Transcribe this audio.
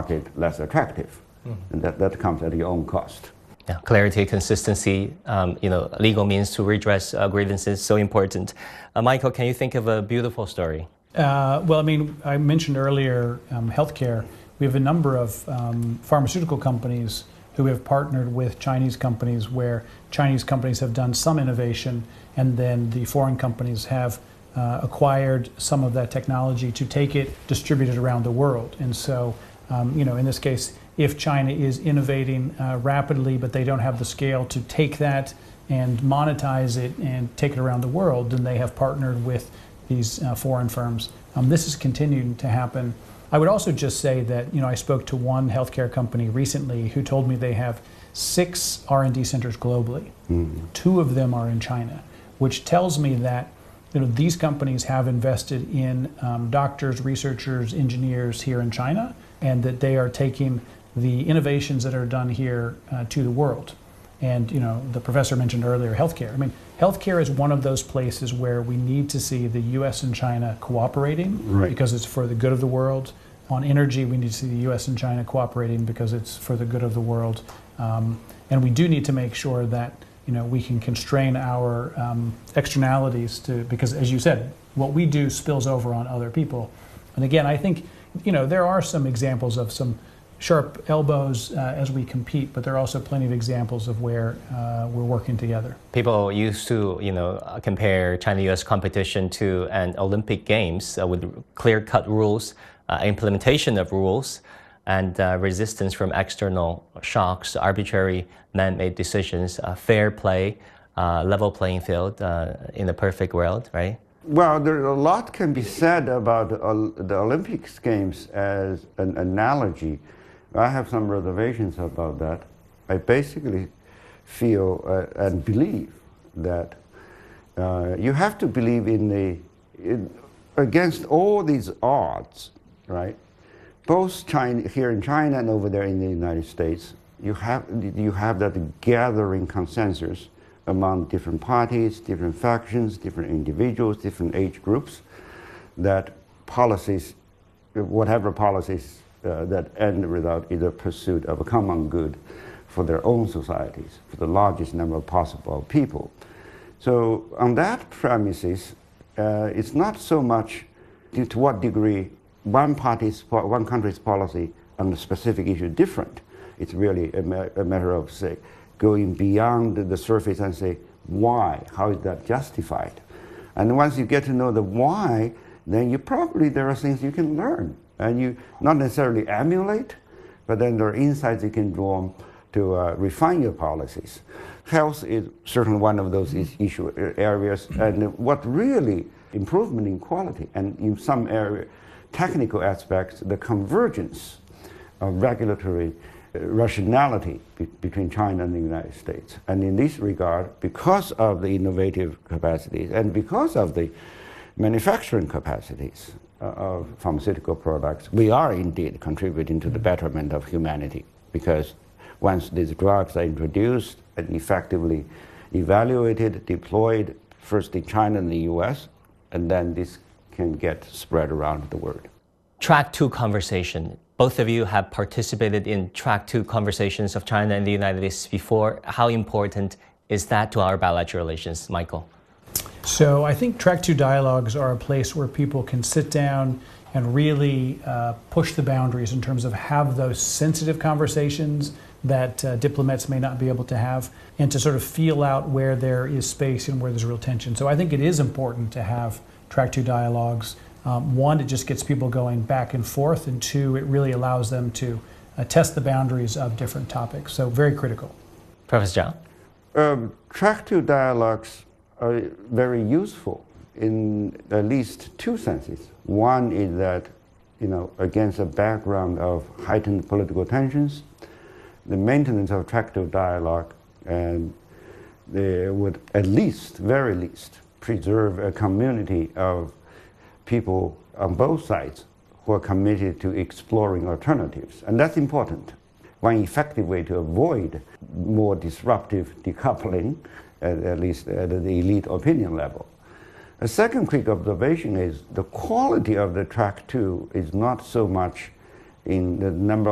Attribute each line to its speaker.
Speaker 1: market less attractive. And that comes at your own cost.
Speaker 2: Yeah, clarity, consistency, legal means to redress grievances, so important. Michael, can you think of a beautiful story?
Speaker 3: Well, I mean, I mentioned earlier healthcare. We have a number of pharmaceutical companies who have partnered with Chinese companies where Chinese companies have done some innovation and then the foreign companies have acquired some of that technology to take it, distribute it around the world. And so, in this case, if China is innovating rapidly, but they don't have the scale to take that and monetize it and take it around the world, then they have partnered with these foreign firms. This is continuing to happen. I would also just say that, I spoke to one healthcare company recently who told me they have 6 R&D centers globally. 2 of them are in China, which tells me that these companies have invested in doctors, researchers, engineers here in China, and that they are taking the innovations that are done here to the world. And the professor mentioned earlier healthcare. I mean, healthcare is one of those places where we need to see the U.S. and China cooperating because it's for the good of the world. On energy, we need to see the U.S. and China cooperating because it's for the good of the world. And we do need to make sure that we can constrain our externalities because as you said, what we do spills over on other people. And again, I think there are some examples of some sharp elbows as we compete, but there are also plenty of examples of where we're working together.
Speaker 2: People used to, compare China-U.S. competition to an Olympic Games with clear-cut rules, implementation of rules, and resistance from external shocks, arbitrary man-made decisions, fair play, level playing field in a perfect world, right?
Speaker 1: Well, there a lot can be said about the Olympics Games as an analogy. I have some reservations about that. I basically feel and believe that you have to believe against all these odds, right? Both here in China and over there in the United States, you have that gathering consensus among different parties, different factions, different individuals, different age groups, that policies, whatever policies that end without either pursuit of a common good for their own societies, for the largest number possible people. So on that premises, it's not so much to what degree one country's policy on a specific issue is different. It's really a matter of, say, going beyond the surface and say, why? How is that justified? And once you get to know the why, then there are things you can learn. And you not necessarily emulate, but then there are insights you can draw to refine your policies. Health is certainly one of those issue areas. And what really improvement in quality, and in some area, technical aspects, the convergence of regulatory rationality between China and the United States. And in this regard, because of the innovative capacities and because of the manufacturing capacities of pharmaceutical products, we are indeed contributing to the betterment of humanity, because once these drugs are introduced and effectively evaluated, deployed, first in China and the US, and then this can get spread around the world.
Speaker 2: Track 2 conversation. Both of you have participated in Track 2 conversations of China and the United States before. How important is that to our bilateral relations, Michael?
Speaker 3: So I think Track 2 dialogues are a place where people can sit down and really push the boundaries in terms of have those sensitive conversations that diplomats may not be able to have, and to sort of feel out where there is space and where there's real tension. So I think it is important to have Track 2 dialogues. One, it just gets people going back and forth, and 2, it really allows them to test the boundaries of different topics. So very critical.
Speaker 2: Professor Zhang?
Speaker 1: Track 2 dialogues are very useful in at least 2 senses. One is that, against a background of heightened political tensions, the maintenance of Track 2 dialogue and they would at least, very least, preserve a community of people on both sides who are committed to exploring alternatives. And that's important. One effective way to avoid more disruptive decoupling, at least at the elite opinion level. A second quick observation is the quality of the Track 2 is not so much in the number